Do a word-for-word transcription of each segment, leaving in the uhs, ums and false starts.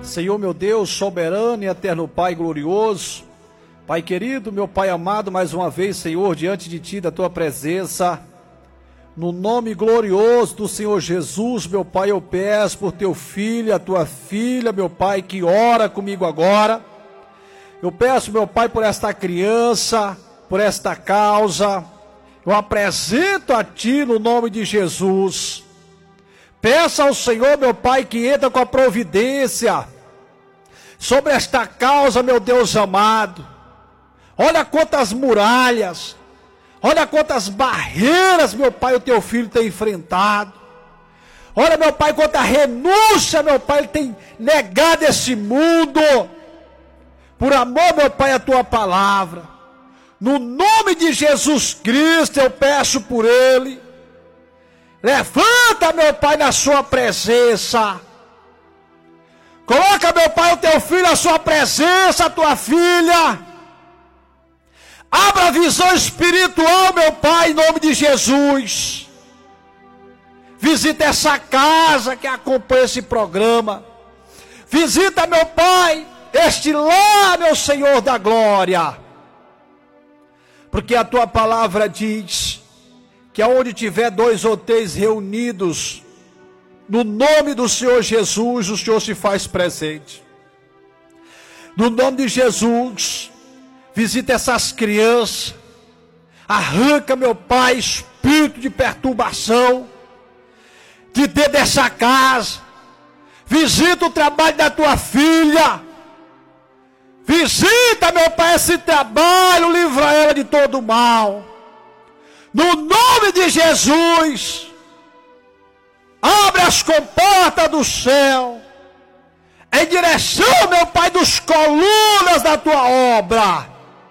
Senhor meu Deus, soberano e eterno Pai glorioso, Pai querido, meu Pai amado, mais uma vez, Senhor, diante de Ti, da Tua presença, no nome glorioso do Senhor Jesus, meu Pai, eu peço por Teu filho, a Tua filha, meu Pai, que ora comigo agora. Eu peço, meu Pai, por esta criança, por esta causa, eu apresento a Ti no nome de Jesus. Peço ao Senhor, meu Pai, que entra com a providência sobre esta causa, meu Deus amado. Olha quantas muralhas, olha quantas barreiras, meu Pai, o Teu filho tem enfrentado. Olha, meu Pai, quanta renúncia, meu Pai, ele tem negado esse mundo. Por amor, meu Pai, a Tua palavra. No nome de Jesus Cristo, eu peço por ele. Levanta, meu Pai, na Sua presença. Coloca, meu Pai, o Teu filho na Sua presença, a Tua filha. Abra a visão espiritual, meu Pai, em nome de Jesus. Visita essa casa que acompanha esse programa. Visita, meu Pai, este lar, meu Senhor da glória. Porque a Tua palavra diz que aonde tiver dois ou três reunidos, no nome do Senhor Jesus, o Senhor se faz presente. No nome de Jesus, visita essas crianças. Arranca, meu Pai, espírito de perturbação de dentro dessa casa. Visita o trabalho da Tua filha. Visita, meu Pai, esse trabalho. Livra ela de todo mal. No nome de Jesus. Abre as comportas do céu, em direção, meu Pai, dos colunas da Tua obra.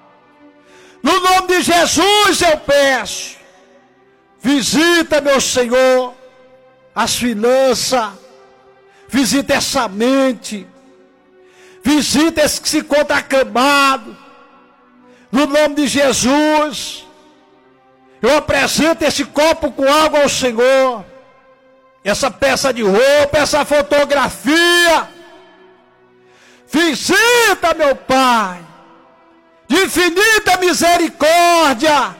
No nome de Jesus eu peço. Visita, meu Senhor, as finanças. Visita essa mente. Visita esse que se encontra acamado. No nome de Jesus, eu apresento esse copo com água ao Senhor. Essa peça de roupa, essa fotografia. Visita, meu Pai, de infinita misericórdia.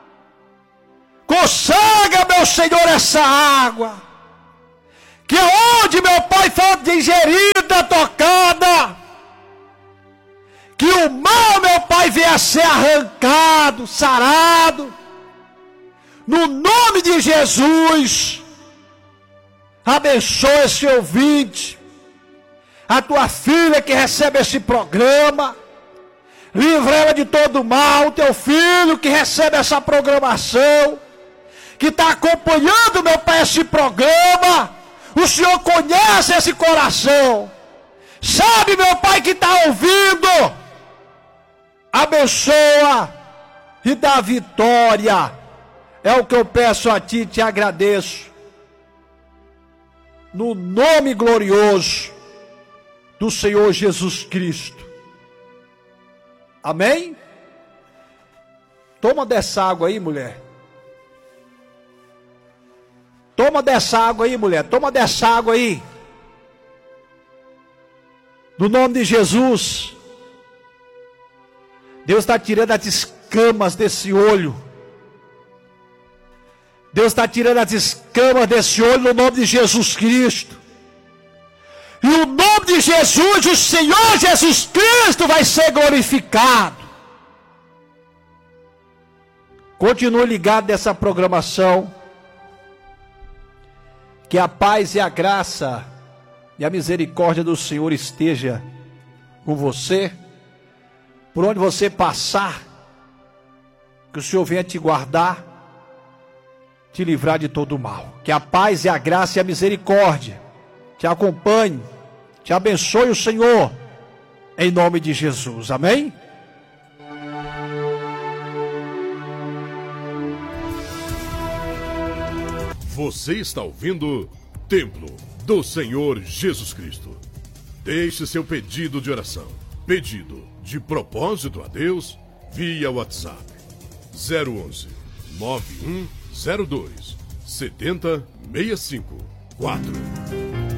Consagra, meu Senhor, essa água. Que onde, meu Pai, for digerida, tocada, que o mal, meu Pai, venha a ser arrancado, sarado. No nome de Jesus. Abençoa esse ouvinte, a Tua filha que recebe esse programa. Livra ela de todo mal. O Teu filho que recebe essa programação, que está acompanhando, meu Pai, esse programa. O Senhor conhece esse coração. Sabe, meu Pai, que está ouvindo. Abençoa e dá vitória. É o que eu peço a Ti e te agradeço. No nome glorioso do Senhor Jesus Cristo. Amém? Toma dessa água aí, mulher. Toma dessa água aí, mulher. Toma dessa água aí. No nome de Jesus. Deus está tirando as escamas desse olho. Deus está tirando as escamas desse olho no nome de Jesus Cristo. E o nome de Jesus, o Senhor Jesus Cristo vai ser glorificado. Continue ligado nessa programação. Que a paz e a graça e a misericórdia do Senhor esteja com você. Por onde você passar, que o Senhor venha te guardar, te livrar de todo o mal. Que a paz e a graça e a misericórdia te acompanhe, te abençoe o Senhor, em nome de Jesus. Amém? Você está ouvindo Templo do Senhor Jesus Cristo. Deixe seu pedido de oração, pedido de propósito a Deus, via WhatsApp zero onze, nove um zero dois, sete zero seis cinco quatro.